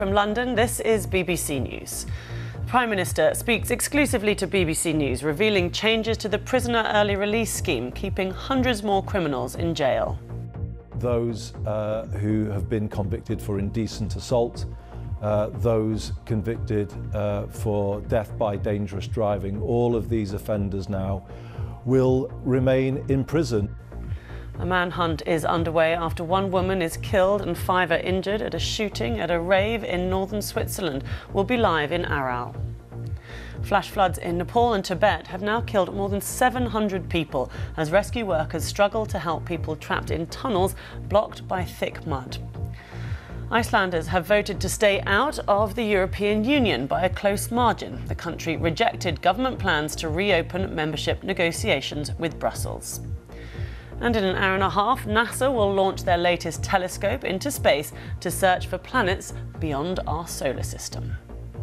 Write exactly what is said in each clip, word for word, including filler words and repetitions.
From London, this is B B C News. The Prime Minister speaks exclusively to B B C News, revealing changes to the prisoner early release scheme, keeping hundreds more criminals in jail. Those uh, who have been convicted for indecent assault, uh, those convicted uh, for death by dangerous driving, all of these offenders now will remain in prison. A manhunt is underway after one woman is killed and five are injured at a shooting at a rave in northern Switzerland. We'll be live in Aral. Flash floods in Nepal and Tibet have now killed more than seven hundred people as rescue workers struggle to help people trapped in tunnels blocked by thick mud. Icelanders have voted to stay out of the European Union by a close margin. The country rejected government plans to reopen membership negotiations with Brussels. And in an hour and a half, NASA will launch their latest telescope into space to search for planets beyond our solar system.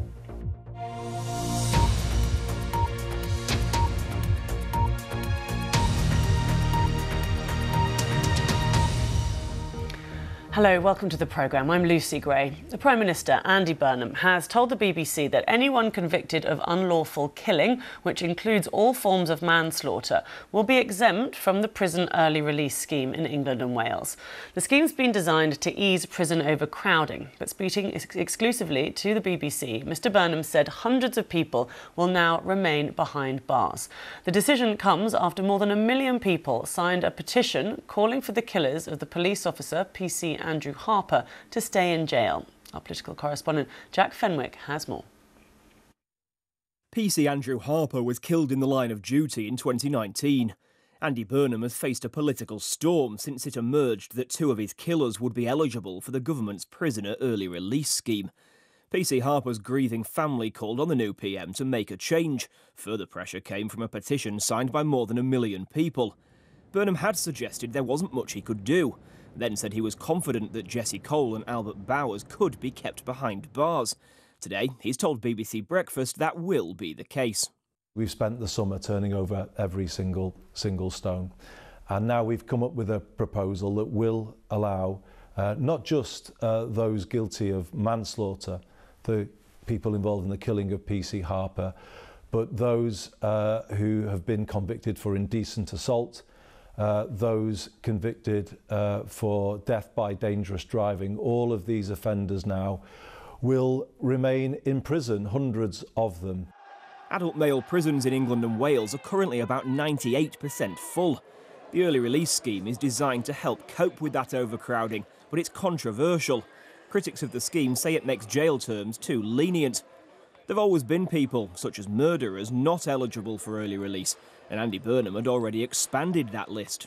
Hello, welcome to the programme. I'm Lucy Gray. The Prime Minister, Andy Burnham, has told the B B C that anyone convicted of unlawful killing, which includes all forms of manslaughter, will be exempt from the prison early release scheme in England and Wales. The scheme's been designed to ease prison overcrowding, but speaking ex- exclusively to the B B C, Mr Burnham said hundreds of people will now remain behind bars. The decision comes after more than a million people signed a petition calling for the killers of the police officer, P C Andrew Harper, to stay in jail. Our political correspondent Jack Fenwick has more. P C Andrew Harper was killed in the line of duty in twenty nineteen. Andy Burnham has faced a political storm since it emerged that two of his killers would be eligible for the government's prisoner early release scheme. P C Harper's grieving family called on the new P M to make a change. Further pressure came from a petition signed by more than a million people. Burnham had suggested there wasn't much he could do, then said he was confident that Jesse Cole and Albert Bowers could be kept behind bars. Today, he's told B B C Breakfast that will be the case. We've spent the summer turning over every single single stone, and now we've come up with a proposal that will allow uh, not just uh, those guilty of manslaughter, the people involved in the killing of P C Harper, but those uh, who have been convicted for indecent assault, Uh, those convicted uh, for death by dangerous driving. All of these offenders now will remain in prison, hundreds of them. Adult male prisons in England and Wales are currently about ninety-eight percent full. The early release scheme is designed to help cope with that overcrowding, but it's controversial. Critics of the scheme say it makes jail terms too lenient. There have always been people, such as murderers, not eligible for early release, and Andy Burnham had already expanded that list.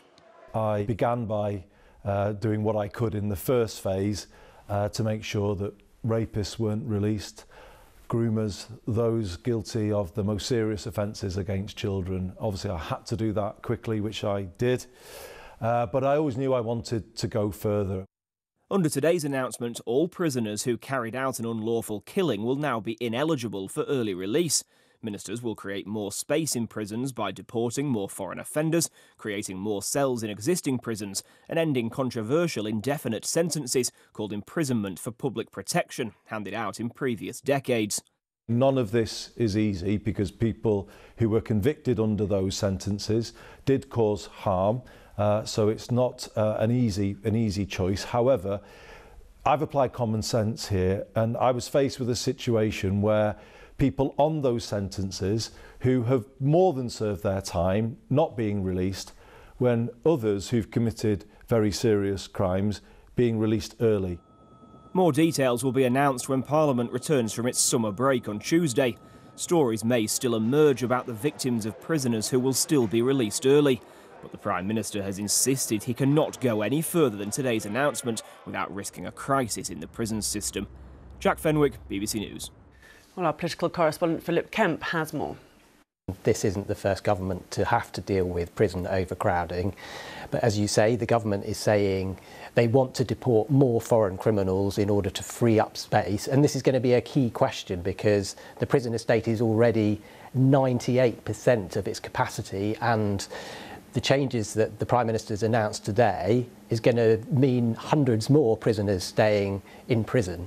I began by uh, doing what I could in the first phase uh, to make sure that rapists weren't released, groomers, those guilty of the most serious offences against children. Obviously I had to do that quickly, which I did, uh, but I always knew I wanted to go further. Under today's announcement, all prisoners who carried out an unlawful killing will now be ineligible for early release. Ministers will create more space in prisons by deporting more foreign offenders, creating more cells in existing prisons, and ending controversial indefinite sentences called imprisonment for public protection, handed out in previous decades. None of this is easy because people who were convicted under those sentences did cause harm. Uh, so it's not uh, an easy an easy choice. However, I've applied common sense here, and I was faced with a situation where people on those sentences who have more than served their time not being released, when others who've committed very serious crimes being released early. More details will be announced when Parliament returns from its summer break on Tuesday. Stories may still emerge about the victims of prisoners who will still be released early. But the Prime Minister has insisted he cannot go any further than today's announcement without risking a crisis in the prison system. Jack Fenwick, B B C News. Well, our political correspondent Philip Kemp has more. This isn't the first government to have to deal with prison overcrowding. But as you say, the government is saying they want to deport more foreign criminals in order to free up space. And this is going to be a key question because the prison estate is already ninety-eight percent of its capacity, and the changes that the Prime Minister's announced today is going to mean hundreds more prisoners staying in prison.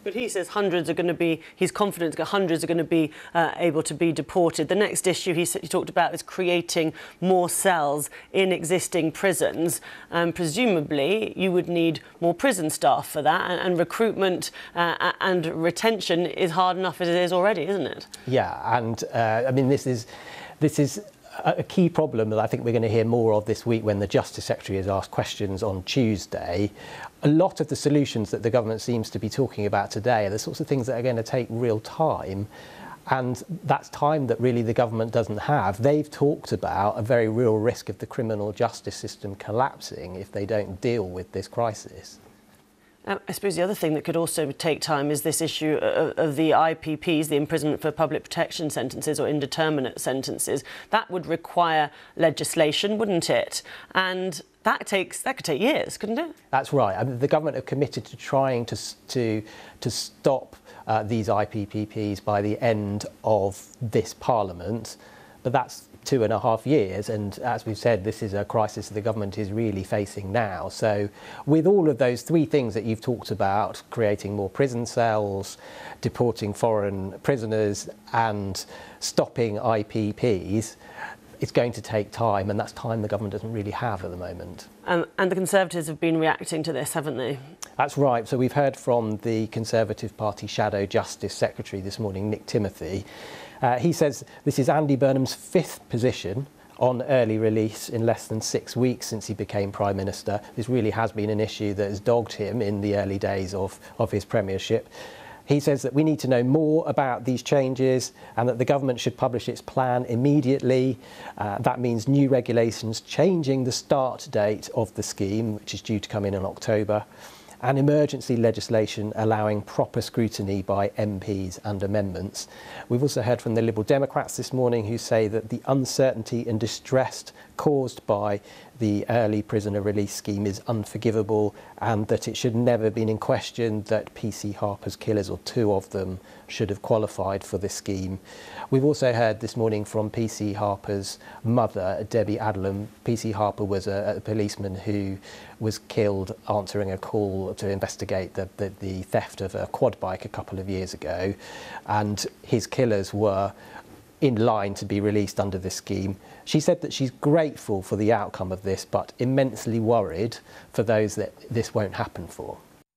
But he says hundreds are going to be, he's confident that hundreds are going to be uh, able to be deported. The next issue he, he talked about is creating more cells in existing prisons. Um, presumably, you would need more prison staff for that, and, and recruitment uh, and retention is hard enough as it is already, isn't it? Yeah, and uh, I mean, this is, this is a key problem that I think we're going to hear more of this week when the Justice Secretary is asked questions on Tuesday. A lot of the solutions that the government seems to be talking about today are the sorts of things that are going to take real time. And that's time that really the government doesn't have. They've talked about a very real risk of the criminal justice system collapsing if they don't deal with this crisis. Um, I suppose the other thing that could also take time is this issue of, of the I P Ps, the imprisonment for public protection sentences or indeterminate sentences. That would require legislation, wouldn't it? And that takes that could take years, couldn't it? That's right. I mean, the government have committed to trying to to to stop uh, these I P P Ps by the end of this Parliament, but that's two and a half years, and as we've said, this is a crisis that the government is really facing now. So with all of those three things that you've talked about, creating more prison cells, deporting foreign prisoners and stopping I P Ps, it's going to take time, and that's time the government doesn't really have at the moment. Um, and the Conservatives have been reacting to this, haven't they? That's right. So we've heard from the Conservative Party Shadow Justice Secretary this morning, Nick Timothy. Uh, he says this is Andy Burnham's fifth position on early release in less than six weeks since he became Prime Minister. This really has been an issue that has dogged him in the early days of, of his premiership. He says that we need to know more about these changes and that the government should publish its plan immediately. Uh, that means new regulations changing the start date of the scheme, which is due to come in in October, and emergency legislation allowing proper scrutiny by M Ps and amendments. We've also heard from the Liberal Democrats this morning who say that the uncertainty and distress caused by the early prisoner release scheme is unforgivable and that it should never have been in question that P C Harper's killers, or two of them, should have qualified for this scheme. We've also heard this morning from P C Harper's mother, Debbie Adlam. P C Harper was a, a policeman who was killed answering a call to investigate the, the, the theft of a quad bike a couple of years ago, and his killers were in line to be released under this scheme. She said that she's grateful for the outcome of this, but immensely worried for those that this won't happen for.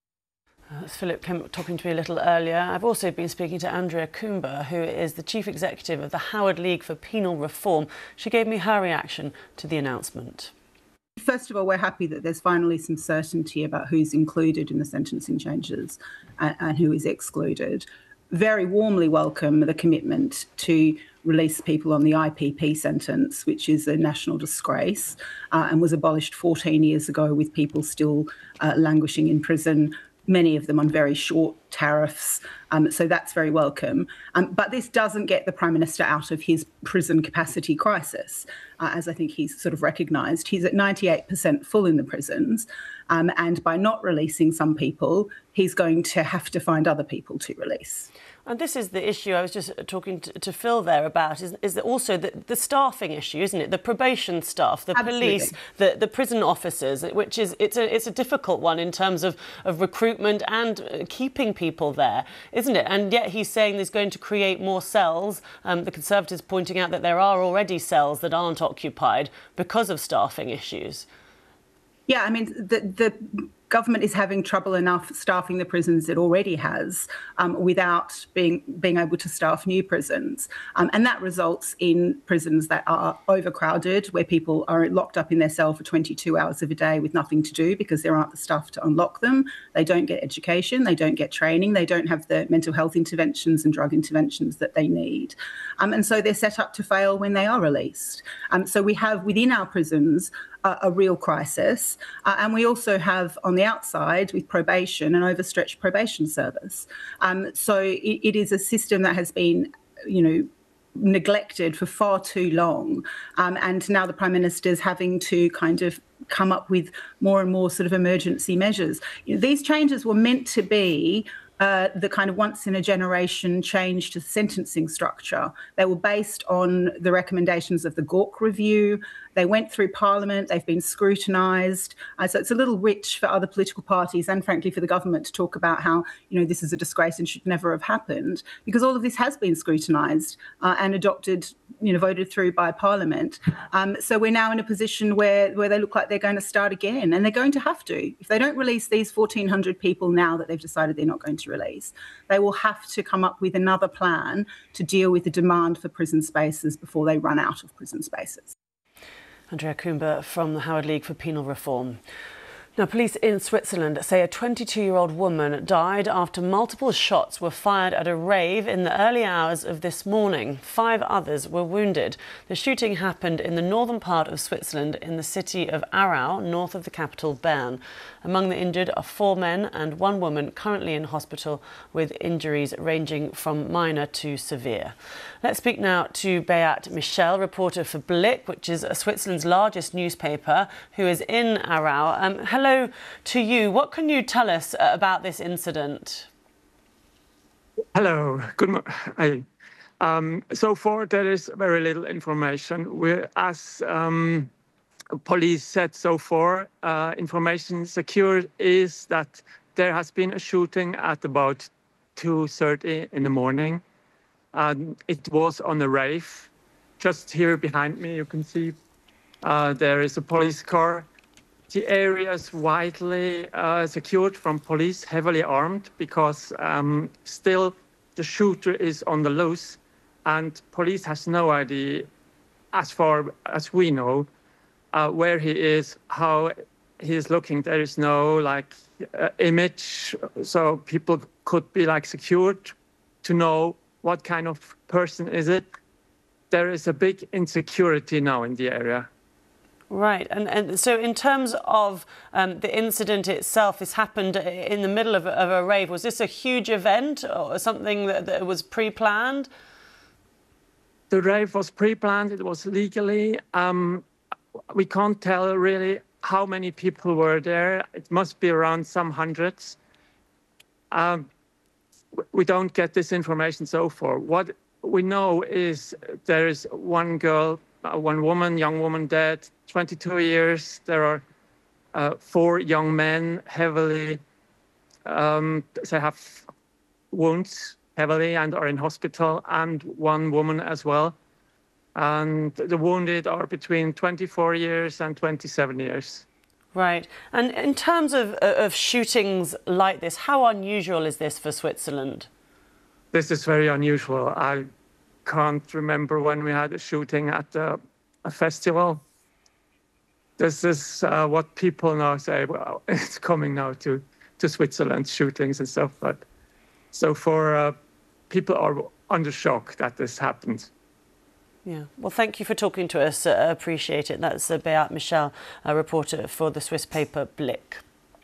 That's Philip Kemp talking to me a little earlier. I've also been speaking to Andrea Coomber, who is the Chief Executive of the Howard League for Penal Reform. She gave me her reaction to the announcement. First of all, we're happy that there's finally some certainty about who's included in the sentencing changes and, and who is excluded. Very warmly welcome the commitment to release people on the I P P sentence, which is a national disgrace uh, and was abolished fourteen years ago, with people still uh, languishing in prison, many of them on very short tariffs. Um, so that's very welcome. Um, but this doesn't get the Prime Minister out of his prison capacity crisis, uh, as I think he's sort of recognised. He's at ninety-eight percent full in the prisons. Um, and by not releasing some people, he's going to have to find other people to release. And this is the issue I was just talking to, to Phil there about, is, is that also the, the staffing issue, isn't it? The probation staff, the Absolutely. police, the, the prison officers, which is it's a it's a difficult one in terms of, of recruitment and keeping people there, isn't it? And yet he's saying there's going to create more cells. Um, the Conservatives pointing out that there are already cells that aren't occupied because of staffing issues. Yeah, I mean, the the government is having trouble enough staffing the prisons it already has um, without being being able to staff new prisons. Um, and that results in prisons that are overcrowded, where people are locked up in their cell for twenty-two hours of a day with nothing to do because there aren't the staff to unlock them. They don't get education, they don't get training, they don't have the mental health interventions and drug interventions that they need. Um, and so they're set up to fail when they are released. Um, so we have within our prisons a, a real crisis. Uh, and we also have on the outside with probation an overstretched probation service. Um, so it, it is a system that has been, you know, neglected for far too long. Um, and now the Prime Minister is having to kind of come up with more and more sort of emergency measures. You know, these changes were meant to be uh, the kind of once-in-a-generation change to the sentencing structure. They were based on the recommendations of the Gork Review. They went through Parliament. They've been scrutinised. Uh, so it's a little rich for other political parties and, frankly, for the government to talk about how, you know, this is a disgrace and should never have happened, because all of this has been scrutinised uh, and adopted, you know, voted through by Parliament. Um, so we're now in a position where, where they look like they're going to start again, and they're going to have to. If they don't release these fourteen hundred people now that they've decided they're not going to release, they will have to come up with another plan to deal with the demand for prison spaces before they run out of prison spaces. Andrea Coomber from the Howard League for Penal Reform. Now, police in Switzerland say a twenty-two-year-old woman died after multiple shots were fired at a rave in the early hours of this morning. Five others were wounded. The shooting happened in the northern part of Switzerland in the city of Aarau, north of the capital, Bern. Among the injured are four men and one woman currently in hospital with injuries ranging from minor to severe. Let's speak now to Beat Michel, reporter for Blick, which is Switzerland's largest newspaper, who is in Aarau. Um, hello to you. What can you tell us about this incident? Hello. Good morning. Um, so far, there is very little information. We're, as um, police said so far, uh, information secured is that there has been a shooting at about two thirty in the morning. Um, it was on a rave. Just here behind me, you can see uh, there is a police car. The area is widely uh, secured from police, heavily armed, because um, still the shooter is on the loose, and police has no idea, as far as we know, uh, where he is, how he is looking. There is no like uh, image, so people could be like secured to know what kind of person is it. There is a big insecurity now in the area. Right, and, and so in terms of um, the incident itself, this happened in the middle of a, of a rave. Was this a huge event or something that, that was pre-planned? The rave was pre-planned, it was legally. Um, we can't tell really how many people were there. It must be around some hundreds. Um, we don't get this information so far. What we know is there is one girl, uh, one woman, young woman dead, twenty-two years. There are uh, four young men heavily, um, they have wounds heavily and are in hospital, and one woman as well. And the wounded are between twenty-four years and twenty-seven years. Right. And in terms of, of shootings like this, how unusual is this for Switzerland? This is very unusual. I can't remember when we had a shooting at a, a festival. This is uh, what people now say, well, it's coming now to, to Switzerland, shootings and stuff. But so for uh, people are under shock that this happened. Yeah. Well, thank you for talking to us. Uh, appreciate it. That's uh, Beat Michel, a reporter for the Swiss paper Blick.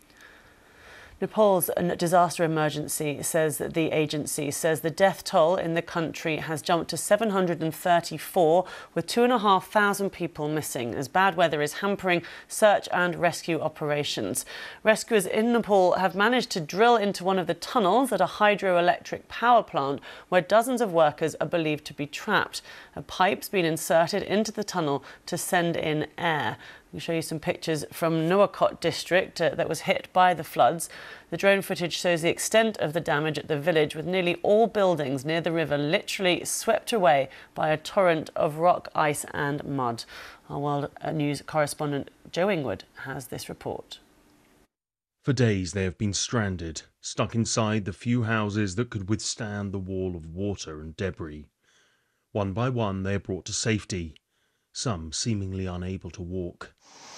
Nepal's disaster emergency says that the agency says the death toll in the country has jumped to seven hundred thirty-four, with two and a half thousand people missing as bad weather is hampering search and rescue operations. Rescuers in Nepal have managed to drill into one of the tunnels at a hydroelectric power plant where dozens of workers are believed to be trapped. A pipe's been inserted into the tunnel to send in air. We'll show you some pictures from Nuwakot district uh, that was hit by the floods. The drone footage shows the extent of the damage at the village, with nearly all buildings near the river literally swept away by a torrent of rock, ice and mud. Our World News correspondent Joe Ingwood has this report. For days they have been stranded, stuck inside the few houses that could withstand the wall of water and debris. One by one they are brought to safety, some seemingly unable to walk.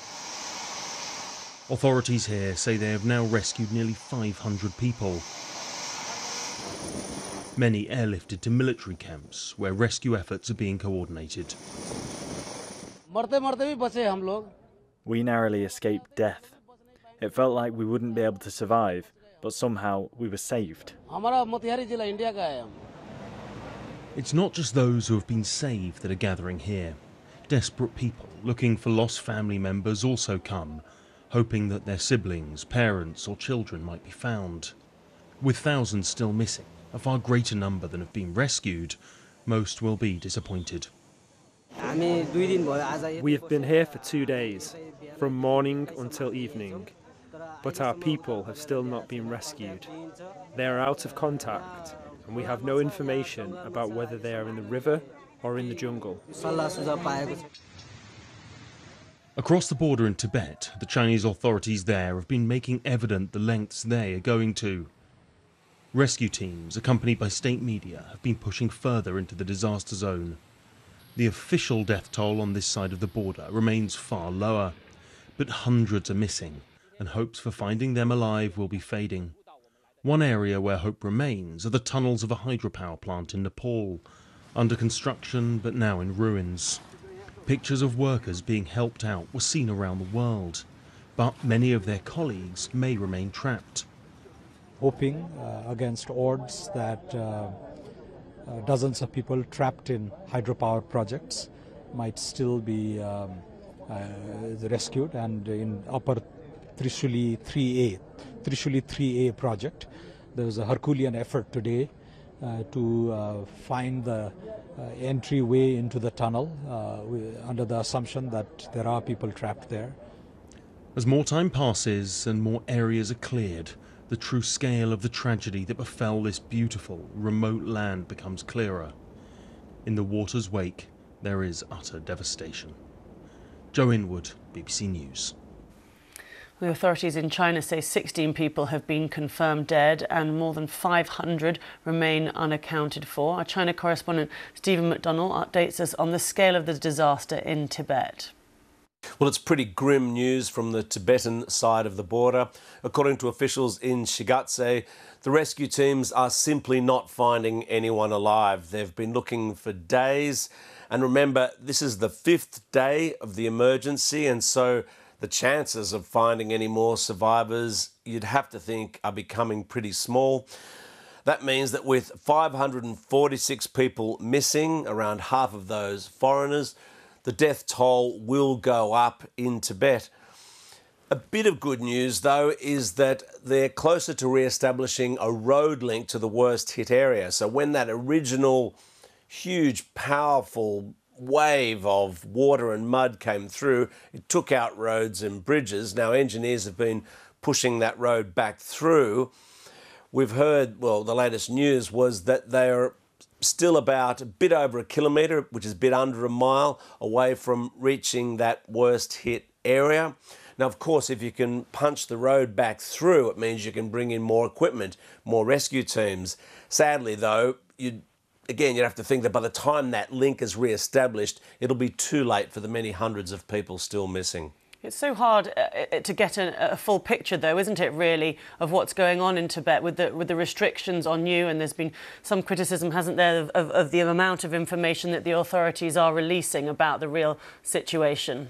Authorities here say they have now rescued nearly five hundred people. Many airlifted to military camps where rescue efforts are being coordinated. We narrowly escaped death. It felt like we wouldn't be able to survive, but somehow we were saved. It's not just those who have been saved that are gathering here. Desperate people looking for lost family members also come, hoping that their siblings, parents or children might be found. With thousands still missing, a far greater number than have been rescued, most will be disappointed. We have been here for two days, from morning until evening, but our people have still not been rescued. They are out of contact, and we have no information about whether they are in the river or in the jungle. Across the border in Tibet, the Chinese authorities there have been making evident the lengths they are going to. Rescue teams, accompanied by state media, have been pushing further into the disaster zone. The official death toll on this side of the border remains far lower, but hundreds are missing, and hopes for finding them alive will be fading. One area where hope remains are the tunnels of a hydropower plant in Nepal, under construction but now in ruins. Pictures of workers being helped out were seen around the world, but many of their colleagues may remain trapped. Hoping uh, against odds that uh, uh, dozens of people trapped in hydropower projects might still be um, uh, rescued, and in upper Trishuli three A, Trishuli three A project, there was a Herculean effort today uh, to uh, find the uh, entryway into the tunnel uh, under the assumption that there are people trapped there. As more time passes and more areas are cleared, the true scale of the tragedy that befell this beautiful, remote land becomes clearer. In the water's wake, there is utter devastation. Joe Inwood, B B C News. The authorities in China say sixteen people have been confirmed dead and more than five hundred remain unaccounted for. Our China correspondent Stephen McDonnell updates us on the scale of the disaster in Tibet. Well, it's pretty grim news from the Tibetan side of the border. According to officials in Shigatse, the rescue teams are simply not finding anyone alive. They've been looking for days. And remember, this is the fifth day of the emergency, and so the chances of finding any more survivors, you'd have to think, are becoming pretty small. That means that with five hundred forty-six people missing, around half of those foreigners, the death toll will go up in Tibet. A bit of good news, though, is that they're closer to re-establishing a road link to the worst hit area. So when that original huge, powerful wave of water and mud came through, it took out roads and bridges. Now engineers have been pushing that road back through. We've heard, well, the latest news was that they're still about a bit over a kilometre, which is a bit under a mile, away from reaching that worst hit area. Now, of course, if you can punch the road back through, it means you can bring in more equipment, more rescue teams. Sadly, though, you'd Again, you'd have to think that by the time that link is re-established, it'll be too late for the many hundreds of people still missing. It's so hard uh, to get a, a full picture, though, isn't it, really, of what's going on in Tibet with the with the restrictions on you. And there's been some criticism, hasn't there, of, of, of the amount of information that the authorities are releasing about the real situation.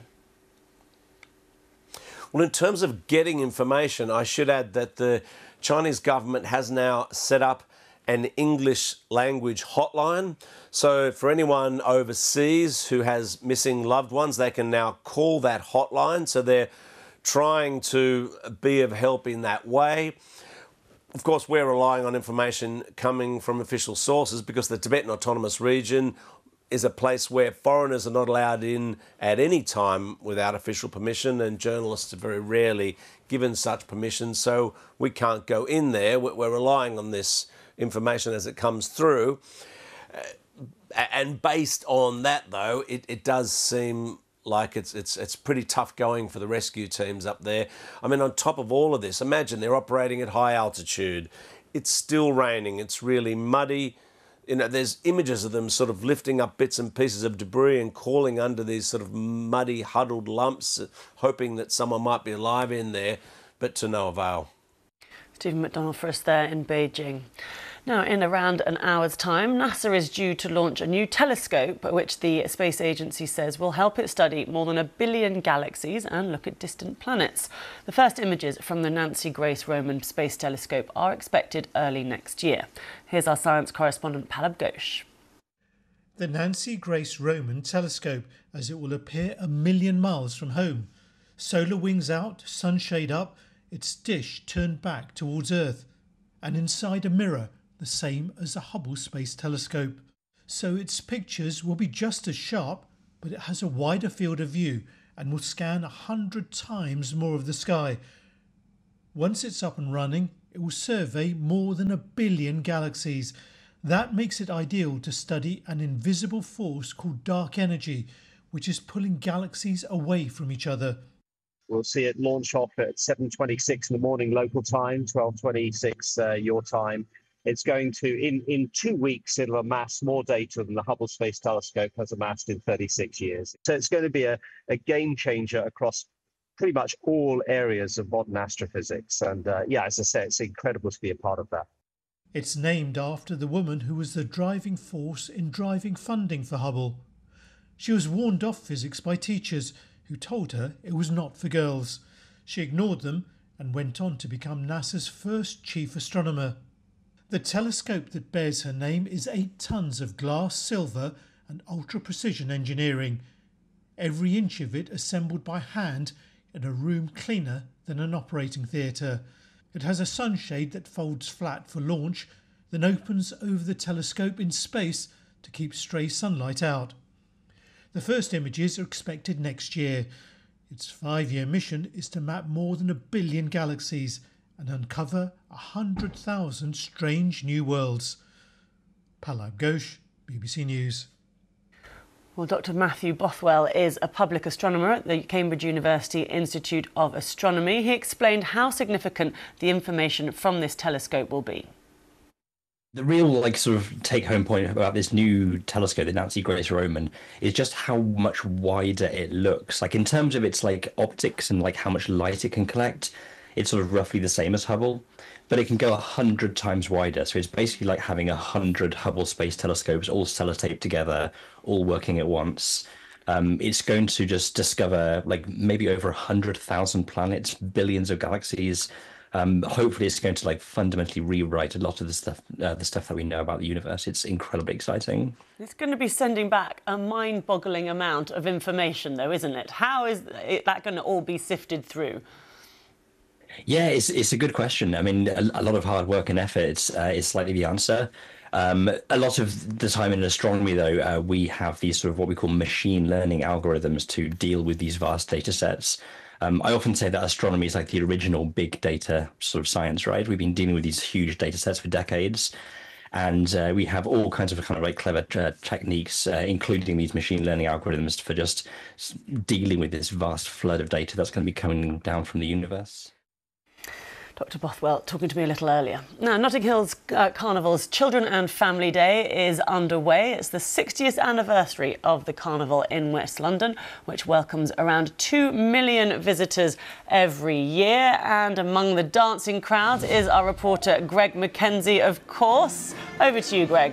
Well, in terms of getting information, I should add that the Chinese government has now set up an English language hotline. So for anyone overseas who has missing loved ones, they can now call that hotline. So they're trying to be of help in that way. Of course, we're relying on information coming from official sources because the Tibetan Autonomous Region is a place where foreigners are not allowed in at any time without official permission, and journalists are very rarely given such permission, so we can't go in there. We're relying on this information as it comes through. Uh, and based on that, though, it, it does seem like it's it's it's pretty tough going for the rescue teams up there. I mean, on top of all of this, imagine they're operating at high altitude. It's still raining. It's really muddy. You know, there's images of them sort of lifting up bits and pieces of debris and crawling under these sort of muddy, huddled lumps, hoping that someone might be alive in there, but to no avail. Stephen McDonnell for us there in Beijing. Now, in around an hour's time, NASA is due to launch a new telescope, which the space agency says will help it study more than a billion galaxies and look at distant planets. The first images from the Nancy Grace Roman Space Telescope are expected early next year. Here's our science correspondent, Palab Ghosh. The Nancy Grace Roman Telescope, as it will appear a million miles from home. Solar wings out, sunshade up, its dish turned back towards Earth. and inside a mirror, the same as the Hubble Space Telescope. So its pictures will be just as sharp, but it has a wider field of view and will scan a hundred times more of the sky. Once it's up and running, it will survey more than a billion galaxies. That makes it ideal to study an invisible force called dark energy, which is pulling galaxies away from each other. We'll see it launch off at seven twenty-six in the morning local time, twelve twenty-six uh, your time. It's going to, in, in two weeks, it'll amass more data than the Hubble Space Telescope has amassed in thirty-six years. So it's going to be a, a game changer across pretty much all areas of modern astrophysics. And uh, yeah, as I say, it's incredible to be a part of that. It's named after the woman who was the driving force in driving funding for Hubble. She was warned off physics by teachers who told her it was not for girls. She ignored them and went on to become NASA's first chief astronomer. The telescope that bears her name is eight tons of glass, silver and ultra-precision engineering. Every inch of it assembled by hand in a room cleaner than an operating theatre. It has a sunshade that folds flat for launch, then opens over the telescope in space to keep stray sunlight out. The first images are expected next year. Its five-year mission is to map more than a billion galaxies and uncover a hundred thousand strange new worlds. Pallab Ghosh, B B C News. Well, Doctor Matthew Bothwell is a public astronomer at the Cambridge University Institute of Astronomy. He explained how significant the information from this telescope will be. The real, like, sort of take-home point about this new telescope, the Nancy Grace Roman, is just how much wider it looks. Like, in terms of its, like, optics and, like, how much light it can collect, it's sort of roughly the same as Hubble, but it can go a hundred times wider. So it's basically like having a hundred Hubble Space Telescopes all sellotaped together, all working at once. Um, it's going to just discover, like, maybe over a hundred thousand planets, billions of galaxies. Um, hopefully it's going to, like, fundamentally rewrite a lot of the stuff, uh, the stuff that we know about the universe. It's incredibly exciting. It's going to be sending back a mind-boggling amount of information, though, isn't it? How is it, that going to all be sifted through? Yeah, it's it's a good question. I mean, a, a lot of hard work and effort uh, is slightly the answer. Um, a lot of the time in astronomy, though, uh, we have these sort of what we call machine learning algorithms to deal with these vast data sets. Um, I often say that astronomy is like the original big data sort of science, right? We've been dealing with these huge data sets for decades, and uh, we have all kinds of kind of like clever uh, techniques, uh, including these machine learning algorithms for just dealing with this vast flood of data that's going to be coming down from the universe. Doctor Bothwell talking to me a little earlier. Now, Notting Hill's uh, Carnival's Children and Family Day is underway. It's the sixtieth anniversary of the Carnival in West London, which welcomes around two million visitors every year. And among the dancing crowds is our reporter Greg Mackenzie, of course. Over to you, Greg.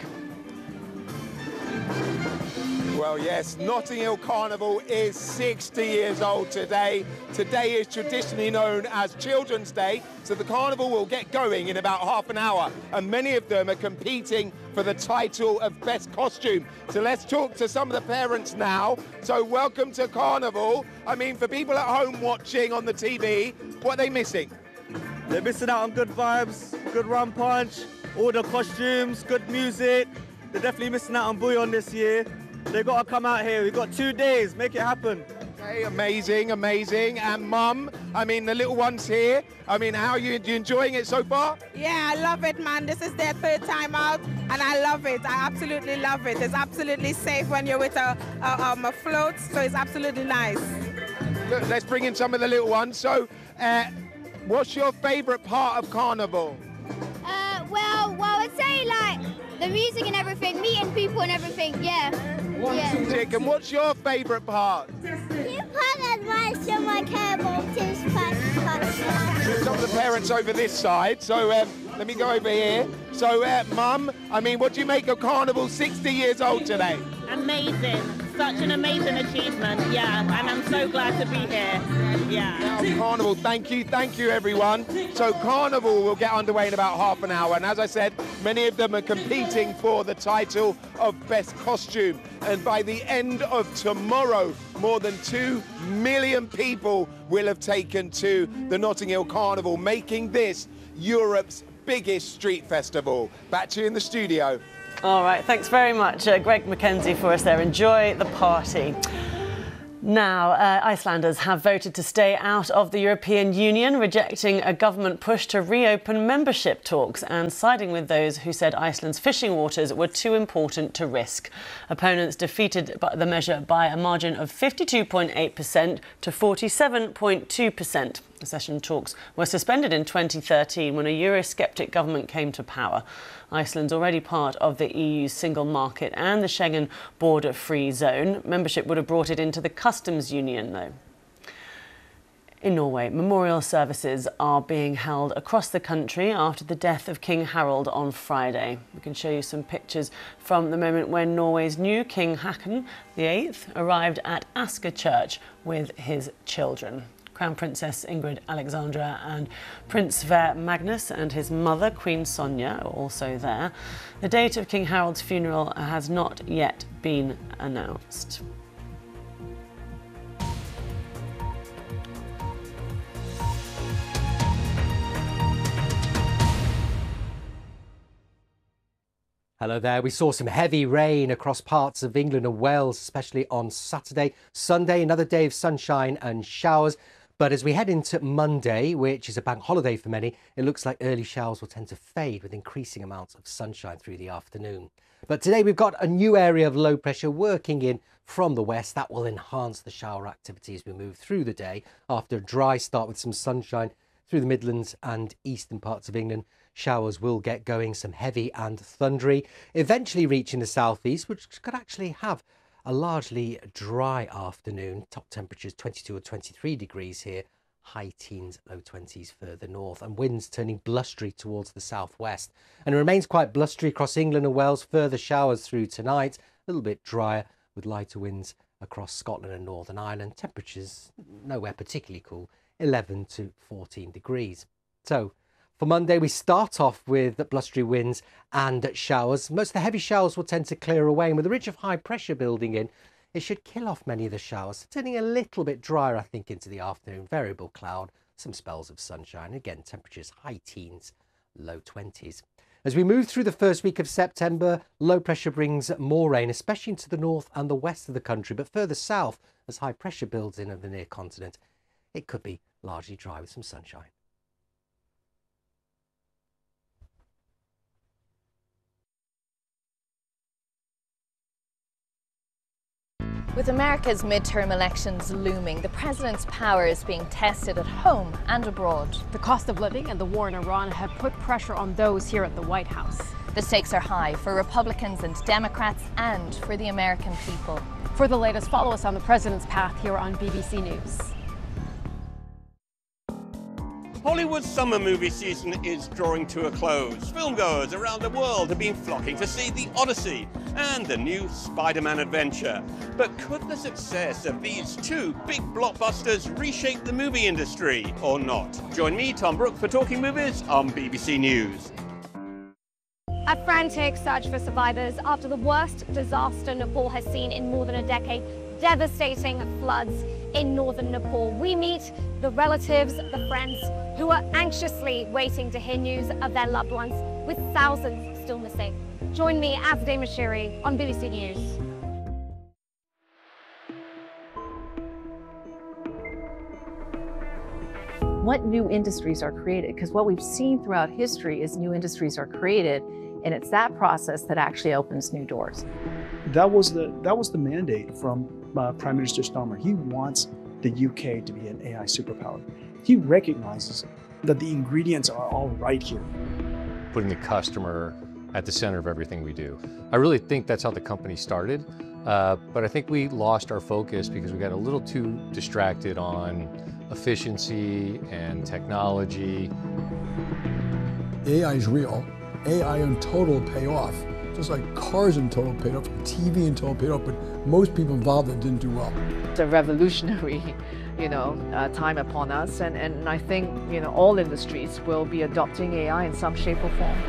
Well, yes, Notting Hill Carnival is sixty years old today. Today is traditionally known as Children's Day, so the carnival will get going in about half an hour, and many of them are competing for the title of Best Costume. So let's talk to some of the parents now. So welcome to Carnival. I mean, for people at home watching on the T V, what are they missing? They're missing out on good vibes, good rum punch, all the costumes, good music. They're definitely missing out on Bouillon this year. They've got to come out here. We've got two days. Make it happen. Okay, amazing, amazing. And Mum, I mean, the little ones here, I mean, how are you, you enjoying it so far? Yeah, I love it, man. This is their third time out, and I love it. I absolutely love it. It's absolutely safe when you're with a, a, um, a float, so it's absolutely nice. Look, let's bring in some of the little ones. So, uh, what's your favourite part of Carnival? Uh, well, well, I'd say, like, the music and everything, meeting people and everything, yeah. yeah. Music, and what's your favourite part? You can't advise on my cable Some of the parents over this side, so um, let me go over here. So, uh, Mum, I mean, what do you make of Carnival sixty years old today? Amazing. Such an amazing achievement, yeah, and I'm so glad to be here, yeah. Now, Carnival, thank you, thank you, everyone. So Carnival will get underway in about half an hour, and as I said, many of them are competing for the title of Best Costume. And by the end of tomorrow, more than two million people will have taken to the Notting Hill Carnival, making this Europe's biggest street festival. Back to you in the studio. All right, thanks very much, uh, Greg Mackenzie, for us there. Enjoy the party. Now, uh, Icelanders have voted to stay out of the European Union, rejecting a government push to reopen membership talks and siding with those who said Iceland's fishing waters were too important to risk. Opponents defeated the measure by a margin of fifty-two point eight percent to forty-seven point two percent. Accession talks were suspended in twenty thirteen when a Eurosceptic government came to power. Iceland's already part of the E U's single market and the Schengen border-free zone. Membership would have brought it into the customs union, though. In Norway, memorial services are being held across the country after the death of King Harald on Friday. We can show you some pictures from the moment when Norway's new King Haakon the eighth arrived at Asker Church with his children. Crown Princess Ingrid Alexandra and Prince Sverre Magnus and his mother, Queen Sonja, are also there. The date of King Harald's funeral has not yet been announced. Hello there. We saw some heavy rain across parts of England and Wales, especially on Saturday. Sunday, another day of sunshine and showers. But as we head into Monday, which is a bank holiday for many, it looks like early showers will tend to fade with increasing amounts of sunshine through the afternoon. But today we've got a new area of low pressure working in from the west. That will enhance the shower activity as we move through the day after a dry start with some sunshine through the Midlands and eastern parts of England. Showers will get going, some heavy and thundery, eventually reaching the southeast, which could actually have a largely dry afternoon. Top temperatures twenty-two or twenty-three degrees here, high teens, low twenties further north, and winds turning blustery towards the southwest. And it remains quite blustery across England and Wales. Further showers through tonight, a little bit drier with lighter winds across Scotland and Northern Ireland. Temperatures nowhere particularly cool, eleven to fourteen degrees. So for Monday, we start off with blustery winds and showers. Most of the heavy showers will tend to clear away, and with a ridge of high pressure building in, it should kill off many of the showers, turning a little bit drier, I think, into the afternoon. Variable cloud, some spells of sunshine. Again, temperatures high teens, low twenties. As we move through the first week of September, low pressure brings more rain, especially into the north and the west of the country, but further south, as high pressure builds in over the near continent, it could be largely dry with some sunshine. With America's midterm elections looming, the president's power is being tested at home and abroad. The cost of living and the war in Iran have put pressure on those here at the White House. The stakes are high for Republicans and Democrats and for the American people. For the latest, follow us on the president's path here on B B C News. Hollywood's summer movie season is drawing to a close. Filmgoers around the world have been flocking to see The Odyssey and the new Spider-Man adventure. But could the success of these two big blockbusters reshape the movie industry or not? Join me, Tom Brooke, for Talking Movies on B B C News. A frantic search for survivors after the worst disaster Nepal has seen in more than a decade. Devastating floods in northern Nepal. We meet the relatives, the friends who are anxiously waiting to hear news of their loved ones, with thousands still missing. Join me, Azadeh Mashiri, on B B C News. What new industries are created? Because what we've seen throughout history is new industries are created, and it's that process that actually opens new doors. That was the that was the mandate from uh, Prime Minister Starmer. He wants the U K to be an A I superpower. He recognizes that the ingredients are all right here. Putting the customer at the center of everything we do. I really think that's how the company started, uh, but I think we lost our focus because we got a little too distracted on efficiency and technology. A I is real. A I in total will pay off. Just like cars in total paid off, T V in total paid off, but most people involved that didn't do well. It's a revolutionary, you know, uh, time upon us, and, and I think, you know, all industries will be adopting A I in some shape or form.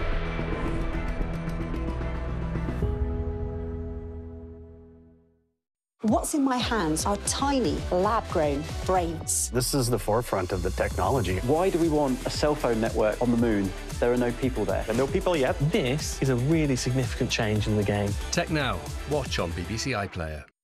What's in my hands are tiny, lab-grown brains. This is the forefront of the technology. Why do we want a cell phone network on the moon? There are no people there. There are no people yet. This is a really significant change in the game. Tech Now. Watch on B B C iPlayer.